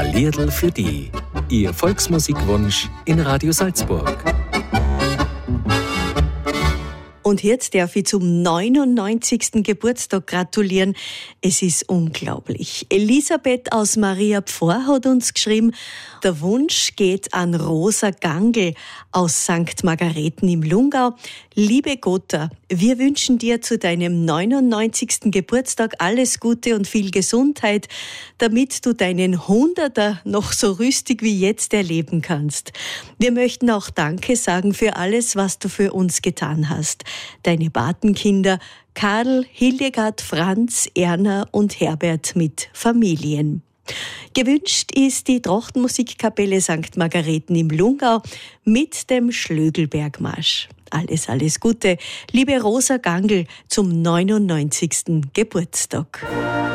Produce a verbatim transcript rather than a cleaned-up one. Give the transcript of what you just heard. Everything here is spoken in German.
Liedl für die. Ihr Volksmusikwunsch in Radio Salzburg. Und jetzt darf ich zum neunundneunzigsten Geburtstag gratulieren. Es ist unglaublich. Elisabeth aus Maria Pfarr hat uns geschrieben, der Wunsch geht an Rosa Gangl aus Sankt Margareten im Lungau. Liebe Gotha, wir wünschen dir zu deinem neunundneunzigsten Geburtstag alles Gute und viel Gesundheit, damit du deinen Hunderter noch so rüstig wie jetzt erleben kannst. Wir möchten auch Danke sagen für alles, was du für uns getan hast. Deine Patenkinder Karl, Hildegard, Franz, Erna und Herbert mit Familien. Gewünscht ist die Trachtenmusikkapelle Sankt Margareten im Lungau mit dem Schlögelbergmarsch. Alles, alles Gute, liebe Rosa Gangl, zum neunundneunzigsten Geburtstag.